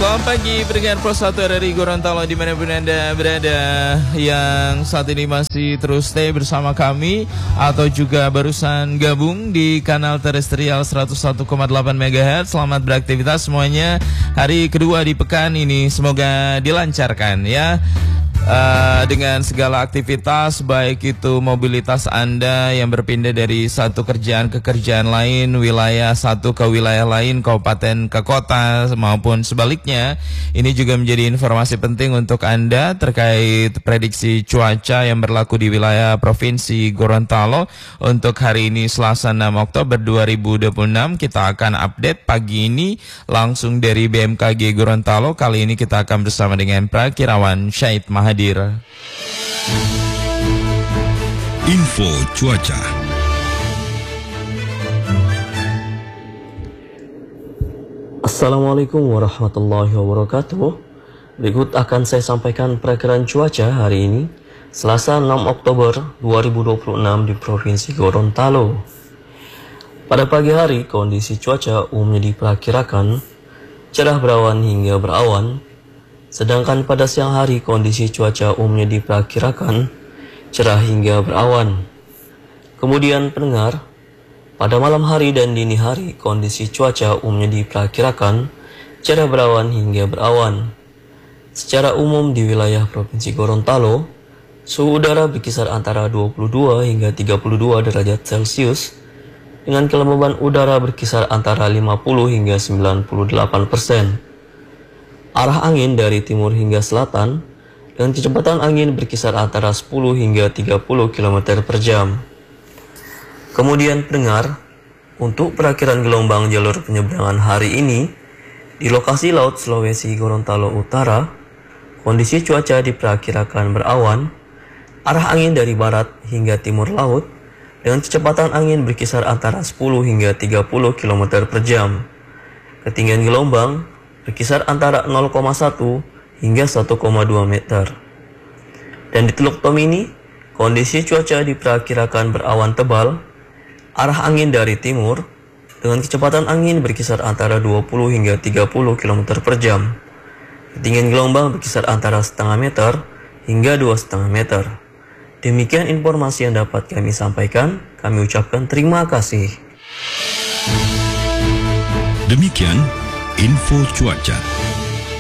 Selamat pagi pendengar Pro 1 RRI Gorontalo dimanapun Anda berada, yang saat ini masih terus stay bersama kami atau juga barusan gabung di kanal terestrial 101,8 MHz. Selamat beraktivitas semuanya. Hari kedua di pekan ini semoga dilancarkan ya. Dengan segala aktivitas, baik itu mobilitas Anda yang berpindah dari satu kerjaan ke kerjaan lain, wilayah satu ke wilayah lain, kabupaten ke kota, maupun sebaliknya. Ini juga menjadi informasi penting untuk Anda terkait prediksi cuaca yang berlaku di wilayah Provinsi Gorontalo. Untuk hari ini Selasa 6 Oktober 2026, kita akan update pagi ini langsung dari BMKG Gorontalo. Kali ini kita akan bersama dengan Prakirawan Syahid Mahadir. Info cuaca. Assalamualaikum warahmatullahi wabarakatuh. Berikut akan saya sampaikan perakiraan cuaca hari ini, Selasa 6 Oktober 2026 di Provinsi Gorontalo. Pada pagi hari, kondisi cuaca umumnya diperkirakan cerah berawan hingga berawan. Sedangkan pada siang hari kondisi cuaca umumnya diperkirakan cerah hingga berawan. Kemudian pendengar, pada malam hari dan dini hari kondisi cuaca umumnya diperkirakan cerah berawan hingga berawan. Secara umum di wilayah Provinsi Gorontalo, suhu udara berkisar antara 22 hingga 32 derajat Celcius dengan kelembaban udara berkisar antara 50 hingga 98%. Arah angin dari timur hingga selatan dengan kecepatan angin berkisar antara 10 hingga 30 km per jam. Kemudian pendengar, untuk perakiraan gelombang jalur penyeberangan hari ini, di lokasi Laut Sulawesi Gorontalo Utara, kondisi cuaca diperkirakan berawan, arah angin dari barat hingga timur laut dengan kecepatan angin berkisar antara 10 hingga 30 km per jam. Ketinggian gelombang berkisar antara 0,1 hingga 1,2 meter. Dan di Teluk Tomini, kondisi cuaca diperkirakan berawan tebal, arah angin dari timur, dengan kecepatan angin berkisar antara 20 hingga 30 km per jam. Ketinggian gelombang berkisar antara setengah meter hingga 2,5 meter. Demikian informasi yang dapat kami sampaikan. Kami ucapkan terima kasih. Demikian info cuaca.